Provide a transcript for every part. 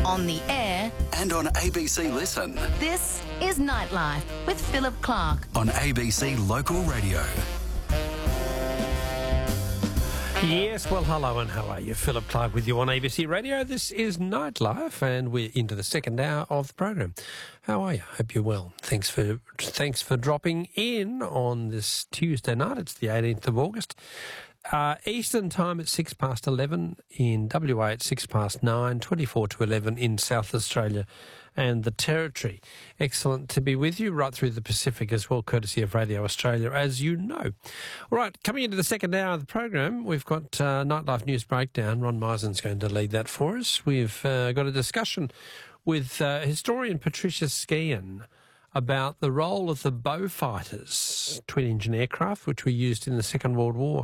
on the air, and on ABC Listen. this is Nightlife with Philip Clark. On ABC Local Radio. Yes, well, hello and how are you? Philip Clark with you on ABC Radio. This is Nightlife and we're into the second hour of the program. How are you? Hope you're well. Thanks for dropping in on this Tuesday night. It's the 18th of August. Eastern time at 11:06 in WA at 9:06, 24 to 11 in South Australia and the Territory. Excellent to be with you right through the Pacific as well, courtesy of Radio Australia, as you know. All right, coming into the second hour of the program, we've got Nightlife News Breakdown. Ron Meisen's going to lead that for us. We've got a discussion with historian Patricia Skehan about the role of the Beaufighters, twin-engine aircraft, which were used in the Second World War.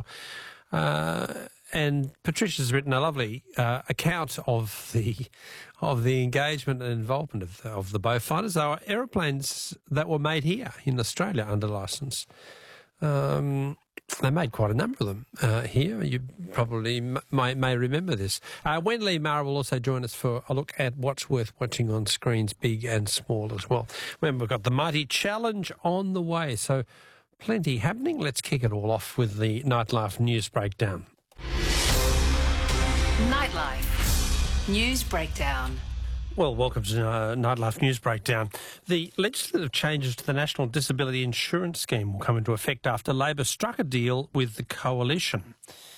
And Patricia's written a lovely account of the engagement and involvement of the Beaufighters. They were aeroplanes that were made here in Australia under licence. They made quite a number of them here. You probably may remember this. Wendy Mara will also join us for a look at what's worth watching on screens, big and small as well. Remember, we've got the Mighty Challenge on the way, so plenty happening. Let's kick it all off with the Nightlife News Breakdown. Nightlife News Breakdown. Well, welcome to Nightlife News Breakdown. The legislative changes to the National Disability Insurance Scheme will come into effect after Labor struck a deal with the Coalition.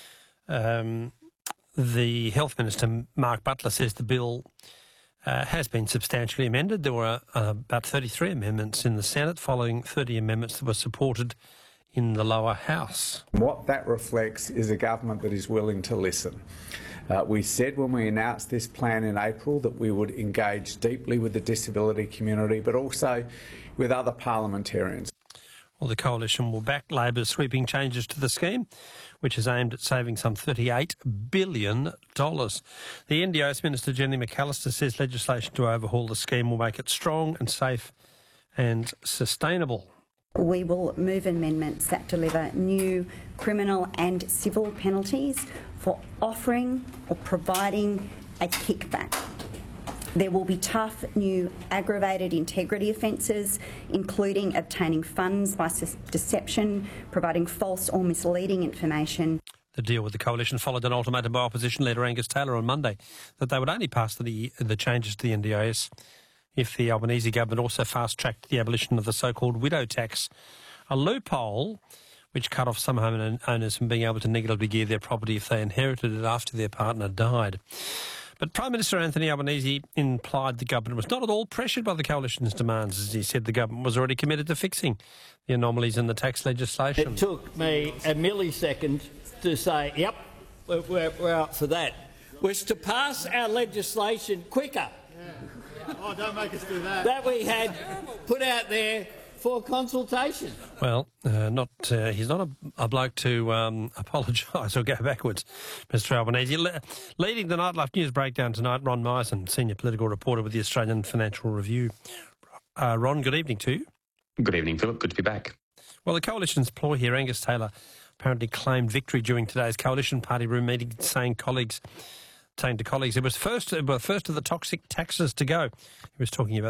The Health Minister, Mark Butler, says the bill has been substantially amended. There were about 33 amendments in the Senate, following 30 amendments that were supported in the lower house. What that reflects is a government that is willing to listen. We said when we announced this plan in April that we would engage deeply with the disability community, but also with other parliamentarians. Well, the Coalition will back Labor's sweeping changes to the scheme, which is aimed at saving some $38 billion. The NDIS Minister, Jenny McAllister, says legislation to overhaul the scheme will make it strong and safe and sustainable. We will move amendments that deliver new criminal and civil penalties for offering or providing a kickback. There will be tough new aggravated integrity offences, including obtaining funds by deception, providing false or misleading information. The deal with the Coalition followed an ultimatum by opposition leader Angus Taylor on Monday that they would only pass the changes to the NDIS if the Albanese government also fast-tracked the abolition of the so-called widow tax, a loophole which cut off some homeowners from being able to negatively gear their property if they inherited it after their partner died. But Prime Minister Anthony Albanese implied the government was not at all pressured by the Coalition's demands, as he said the government was already committed to fixing the anomalies in the tax legislation. It took me a millisecond to say, yep, we're up for that, was to pass our legislation quicker. Oh, don't make us do that. That we had put out there for consultation. Well, he's not a bloke to apologise or go backwards, Mr Albanese. Leading the Nightlife News Breakdown tonight, Ron Meisen, senior political reporter with the Australian Financial Review. Ron, good evening to you. Good evening, Philip. Good to be back. Well, the Coalition's ploy here, Angus Taylor, apparently claimed victory during today's Coalition Party room meeting, saying to colleagues it was first of the toxic taxes to go. He was talking about